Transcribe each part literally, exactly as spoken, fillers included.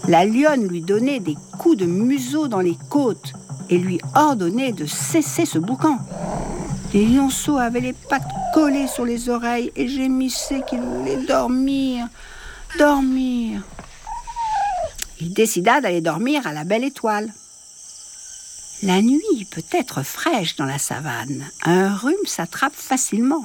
La lionne lui donnait des coups de museau dans les côtes et lui ordonnait de cesser ce boucan. Les lionceaux avaient les pattes collées sur les oreilles et gémissaient qu'ils voulaient dormir, dormir. Il décida d'aller dormir à la Belle Étoile. La nuit peut être fraîche dans la savane. Un rhume s'attrape facilement.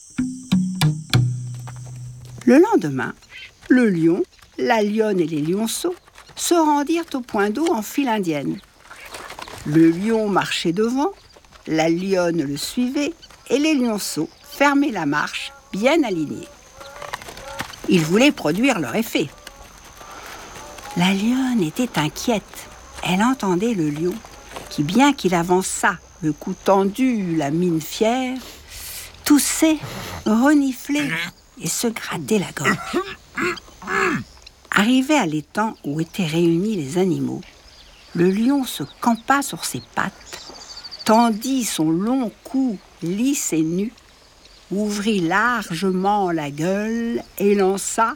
Le lendemain, le lion, la lionne et les lionceaux se rendirent au point d'eau en file indienne. Le lion marchait devant, la lionne le suivait et les lionceaux fermaient la marche bien alignés. Ils voulaient produire leur effet. La lionne était inquiète. Elle entendait le lion qui, bien qu'il avançât, le cou tendu, la mine fière, toussait, reniflait et se grattait la gorge. Arrivé à l'étang où étaient réunis les animaux, le lion se campa sur ses pattes, tendit son long cou lisse et nu, ouvrit largement la gueule et lança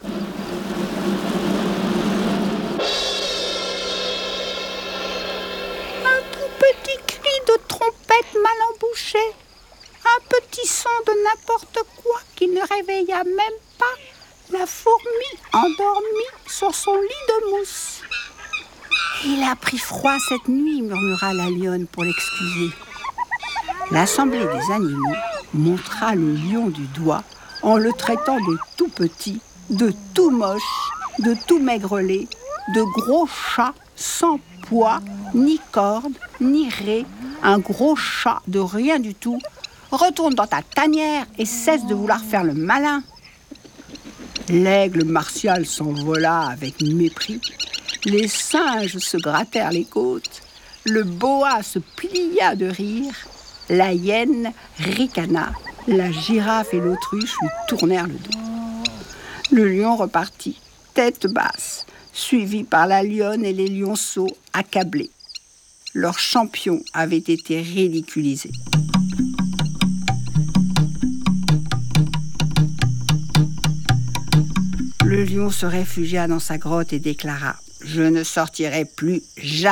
un tout petit cri de trompette mal embouché, un petit son de n'importe quoi qui ne réveilla même pas la fourmi endormie sur son lit de mousse. « Il a pris froid cette nuit, » murmura la lionne pour l'excuser. L'assemblée des animaux montra le lion du doigt en le traitant de tout petit, de tout moche, de tout maigrelet, de gros chat sans poids, ni corde, ni raie, un gros chat de rien du tout. Retourne dans ta tanière et cesse de vouloir faire le malin. L'aigle martial s'envola avec mépris. Les singes se grattèrent les côtes. Le boa se plia de rire. La hyène ricana. La girafe et l'autruche lui tournèrent le dos. Le lion repartit, tête basse, suivi par la lionne et les lionceaux accablés. Leur champion avait été ridiculisé. Le lion se réfugia dans sa grotte et déclara « Je ne sortirai plus jamais ».